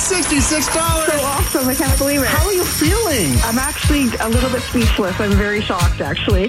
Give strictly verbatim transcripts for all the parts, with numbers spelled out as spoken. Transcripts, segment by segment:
sixty-six dollars. So awesome. I can't believe it. How are you feeling? I'm actually a little bit speechless. I'm very shocked, actually.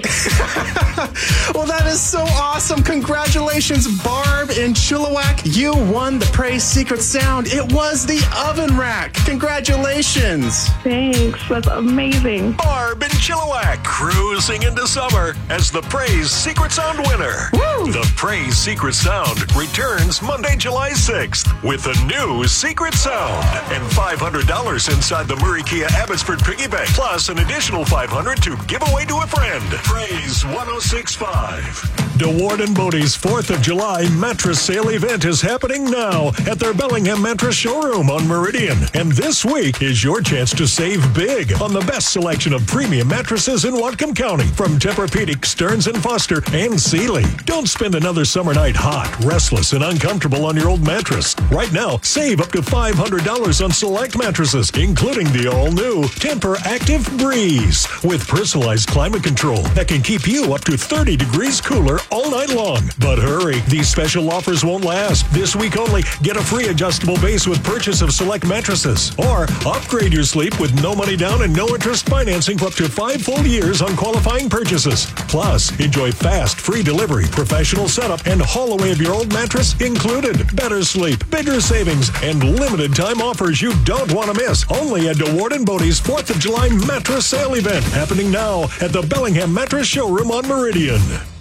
Well, that is so awesome. Congratulations, Barb in Chilliwack. You won the Praise Secret Sound. It was the oven rack. Congratulations. Thanks. That's amazing. Barb in Chilliwack, cruising into summer as the Praise Secret Sound winner. Woo! The Praise Secret Sound returns Monday, July sixth with a new Secret Sound and five hundred dollars inside the Murray Kia Abbotsford Piggy Bank, plus an additional five hundred dollars to give away to a friend. Praise one oh six point five. DeWard and Bodie's fourth of July mattress sale event is happening now at their Bellingham Mattress Showroom on Meridian. And this week is your chance to save big on the best selection of premium mattresses in Whatcom County from Tempur-Pedic, Stearns and Foster, and Sealy. Don't spend another summer night hot, restless, and uncomfortable on your old mattress. Right now, save up to five hundred dollars on select mattresses, including the all-new Tempur Active Breeze with personalized climate control that can keep you up to thirty degrees cooler all night long. But hurry, these special offers won't last. This week only, get a free adjustable base with purchase of select mattresses, or upgrade your sleep with no money down and no interest financing for up to five full years on qualifying purchases. Plus, enjoy fast, free delivery, professional setup, and haul away of your old mattress included. Better sleep, bigger savings, and limited time offers you don't want to miss. Only at DeWard and Bodie's fourth of July mattress sale event, happening now at the Bellingham Mattress Showroom on Meridian.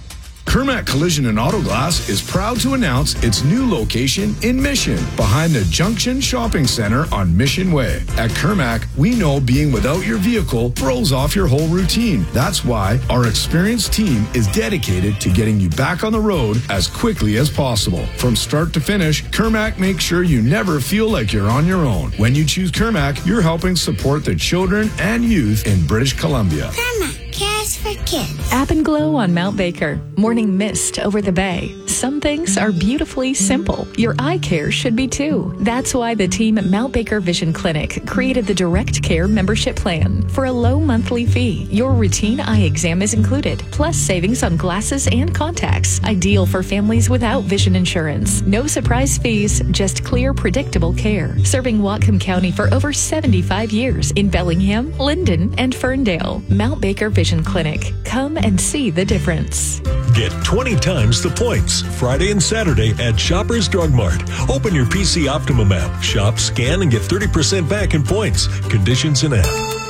Kermac Collision and Auto Glass is proud to announce its new location in Mission, behind the Junction Shopping Center on Mission Way. At Kermac, we know being without your vehicle throws off your whole routine. That's why our experienced team is dedicated to getting you back on the road as quickly as possible. From start to finish, Kermac makes sure you never feel like you're on your own. When you choose Kermac, you're helping support the children and youth in British Columbia. Kermac cares for kids. App and Glow on Mount Baker. Morning mist over the bay. Some things are beautifully simple. Your eye care should be too. That's why the team at Mount Baker Vision Clinic created the Direct Care membership plan. For a low monthly fee, your routine eye exam is included, plus savings on glasses and contacts. Ideal for families without vision insurance. No surprise fees, just clear, predictable care. Serving Whatcom County for over seventy-five years in Bellingham, Linden, and Ferndale. Mount Baker Vision Clinic. Come and see the difference. Get twenty times the points Friday and Saturday at Shoppers Drug Mart. Open your P C Optimum app, shop, scan, and get thirty percent back in points. Conditions in app.